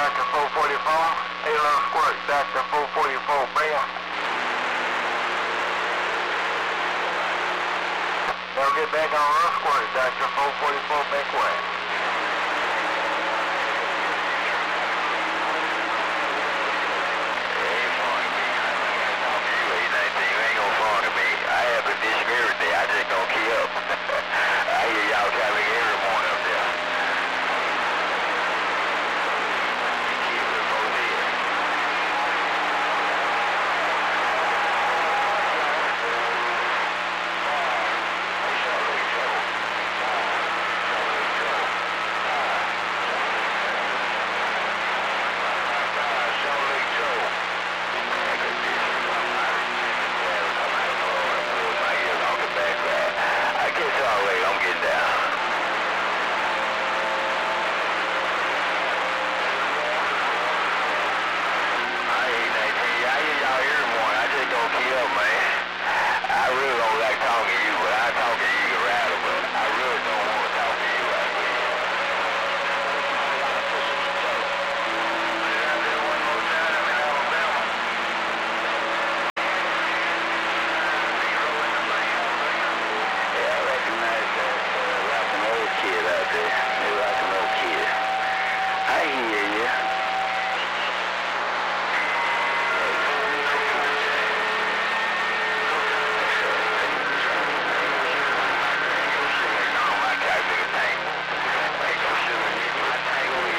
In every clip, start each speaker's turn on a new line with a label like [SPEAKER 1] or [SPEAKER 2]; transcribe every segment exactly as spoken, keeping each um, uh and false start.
[SPEAKER 1] Doctor four forty-four. Halo Squirt, Doctor four forty-four, Bear. Now get back on Run Squirt, Doctor four forty-four, back west.
[SPEAKER 2] I have a dish of everything. I just don't key up. I hear y'all traveling every morning up there. Keep it both here.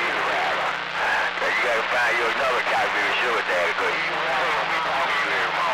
[SPEAKER 2] Find you another copy of the sugar daddy, because you don't be talking to you every morning.